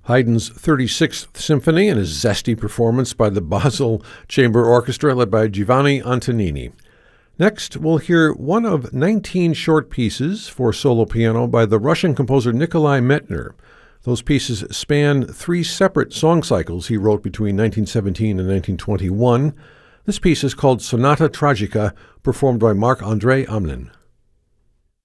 Haydn's 36th Symphony and his zesty performance by the Basel Chamber Orchestra led by Giovanni Antonini. Next, we'll hear one of 19 short pieces for solo piano by the Russian composer Nikolai Medtner. Those pieces span 3 separate song cycles he wrote between 1917 and 1921. This piece is called Sonata Tragica, performed by Marc-André Hamelin.